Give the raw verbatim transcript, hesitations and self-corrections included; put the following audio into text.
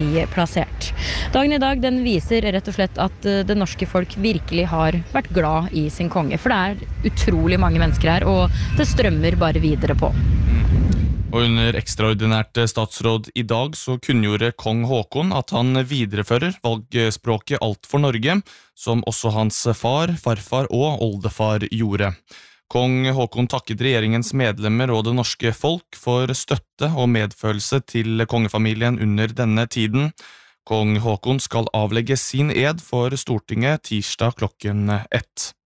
bli plassert. Dagen i dag den viser rett og slett at det norske folk virkelig har vært glad i sin konge, for det er utrolig mange mennesker her, og det strømmer bare videre på. Og under ekstraordinært statsråd i dag så kunngjorde kong Håkon at han viderefører valgspråket Alt for Norge, som også hans far, farfar og oldefar gjorde. Kong Håkon takket regjeringens medlemmer og det norske folk for støtte og medfølelse til kongefamilien under denne tiden. Kong Håkon skal avlegge sin ed for Stortinget tirsdag klokken ett.